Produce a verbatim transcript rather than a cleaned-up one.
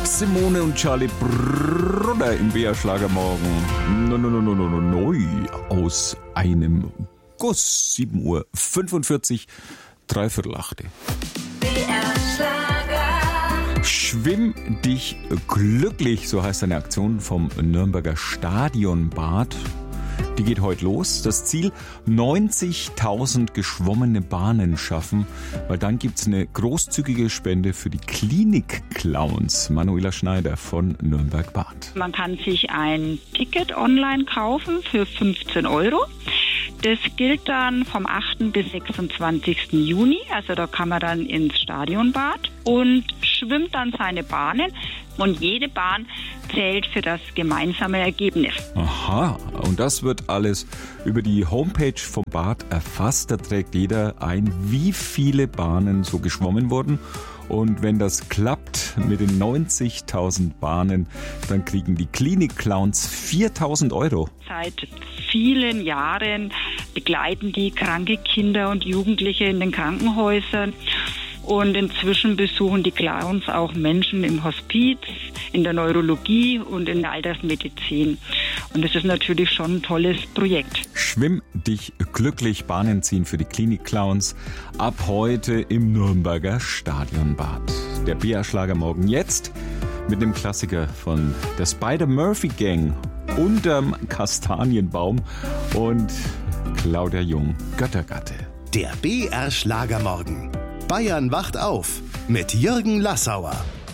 Simone und Charlie Brunner im B R-Schlagermorgen. No, no, no, no, no, no, neu aus einem Guss. sieben Uhr fünfundvierzig, dreiviertel achte. B R-Schlager. Schwimm dich glücklich, so heißt eine Aktion vom Nürnberger Stadionbad. Die geht heute los. Das Ziel, neunzigtausend geschwommene Bahnen schaffen, weil dann gibt's eine großzügige Spende für die Klinik-Clowns. Manuela Schneider von Nürnberg Bad. Man kann sich ein Ticket online kaufen für fünfzehn Euro. Das gilt dann vom achten bis sechsundzwanzigsten Juni. Also da kann man dann ins Stadionbad und schwimmt dann seine Bahnen. Und jede Bahn zählt für das gemeinsame Ergebnis. Aha, und das wird alles über die Homepage vom Bad erfasst. Da trägt jeder ein, wie viele Bahnen so geschwommen wurden. Und wenn das klappt mit den neunzigtausend Bahnen, dann kriegen die Klinik-Clowns viertausend Euro. Seit vielen Jahren begleiten die kranke Kinder und Jugendliche in den Krankenhäusern. Und inzwischen besuchen die Clowns auch Menschen im Hospiz, in der Neurologie und in der Altersmedizin. Und das ist natürlich schon ein tolles Projekt. Schwimm dich glücklich, Bahnen ziehen für die Klinik-Clowns. Ab heute im Nürnberger Stadionbad. Der B R-Schlagermorgen jetzt mit dem Klassiker von der Spider-Murphy-Gang unterm Kastanienbaum und Claudia Jung, Göttergatte. Der B R-Schlagermorgen. Bayern wacht auf mit Jürgen Lassauer.